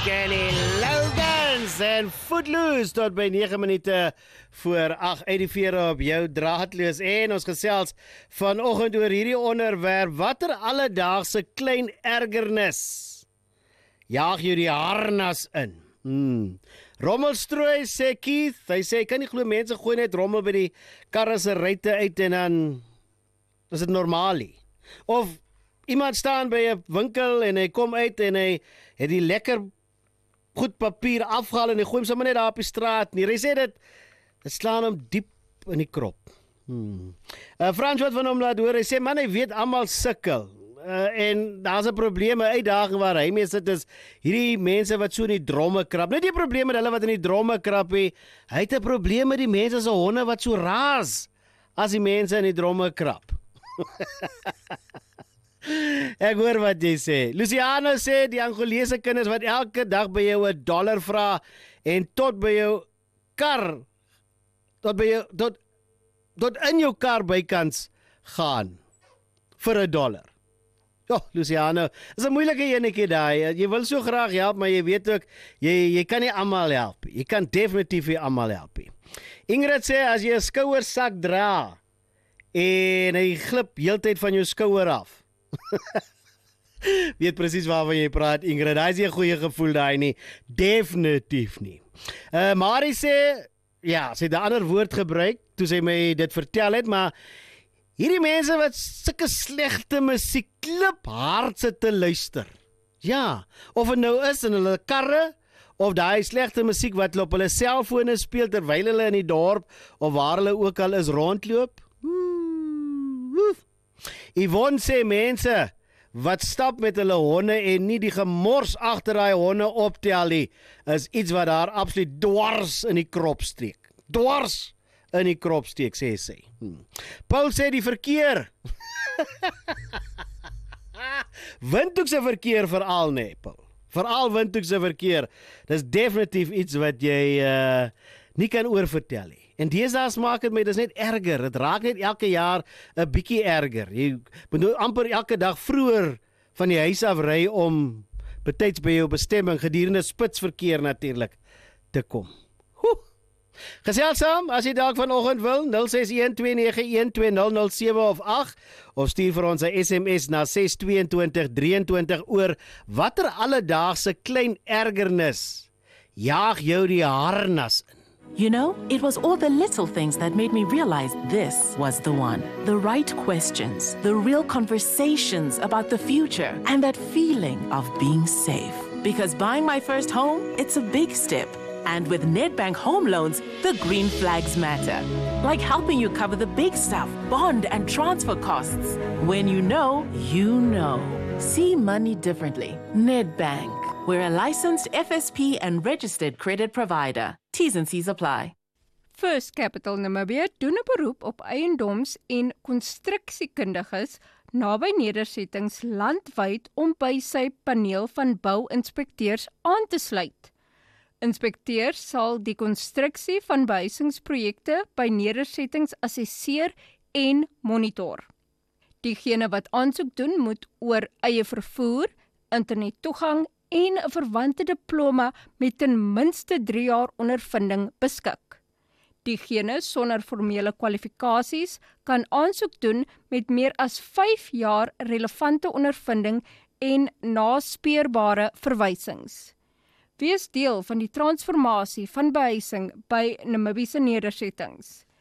Kenny Loggins en Footloose tot by 9 minute voor 8 uit die vere op jou draadloos en ons gesels vanoggend oor hierdie onderwerp, watter alledaagse klein ergernis jaag jy die harnas in? Rommelstrooi, sê Keith, hy sê, kan nie glo mense gooi net rommel by die karre se ruitte uit en dan is dit normaalie. Of iemand staan by 'n winkel en hy kom uit en hy het die lekker goed papier afgehaal en hy gooi hom sommer net daar op die straat nie. Hy sê dit slaan hom diep in die krop. Frans wat van hom laat hoor, hy sê man, hy weet almal sukkel. En daar's 'n probleem, 'n uitdaging waar hy mee sit is hierdie mense wat so in die dromme krap. Nie die probleem met hulle wat in die dromme krap nie. Hy het 'n probleem met die mense se honde wat so raas as die mense in die dromme krap. Ek hoor wat jy sê. Luciano sê die Angolese kinders wat elke dag by jou $1 vra en tot by jou kar tot in jou kar bykans gaan vir $1. Ja, Luciano, is 'n moeilike enetjie daai. Jy wil so graag help, maar jy weet ook jy kan nie almal help nie. Jy kan definitief nie almal help nie. Ingrid sê as jy 'n skouersak dra en hy glip heeltyd van jou skouer af. Weet presies waarvan jy praat, Ingrid. Daai is nie 'n goeie gevoel daai nie. Definitief nie. Marie sê, ja, sy het 'n ander woord gebruik toe sy my dit vertel het, maar hierdie mense wat sulke slegte musiek kliphard sit te luister. Ja, of het nou is in hulle karre, of daai slegte musiek wat hulle op hulle selfone speel terwyl hulle in die dorp, of waar hulle ook al is rondloop. Yvonne sê mense wat stap met hulle honde en nie die gemors agter daai honde optel nie, is iets wat daar absoluut dwars in die krop steek. Dwars in die krop steek, sê sy. Paul sê die verkeer. Windhoekse verkeer veral nie, Paul. Veral windhoekse verkeer. Dis definitief iets wat jy nie kan oorvertel nie. En deesdae maak dit my dis net erger. Dit raak net elke jaar 'n bietjie erger. Jy moet amper elke dag vroeër van die huis af ry om betyds by jou bestemming gedurende spitsverkeer natuurlik te kom. Gesels saam as jy dalk vanoggend wil 0612912007 of 8 of stuur vir ons 'n SMS na 62223 oor watter alledaagse klein ergernis jaag jou die harnas in. You know, it was all the little things that made me realize this was the one. The right questions, the real conversations about the future, and that feeling of being safe. Because buying my first home, it's a big step. And with Nedbank Home Loans, the green flags matter. Like helping you cover the big stuff, bond and transfer costs. When you know, you know. See money differently. Nedbank. We're a licensed FSP and registered credit provider. T's and C's apply. First Capital Namibia doen 'n beroep op eiendoms- en konstruksiekundiges naby nedersettings landwyd om by sy paneel van bouinspekteurs aan te sluit. Inspekteurs sal die konstruksie van behuisingsprojekte by nedersettings assesseer en monitor. Diegene wat aansoek doen moet oor eie vervoer, internettoegang en 'n verwante diploma met ten minste 3 jaar ondervinding beskik. Diegene sonder formele kwalifikasies kan aansoek doen met meer as 5 jaar relevante ondervinding en naspeurbare verwysings. Wees deel van die transformasie van behuising by Namibiese nedersettings.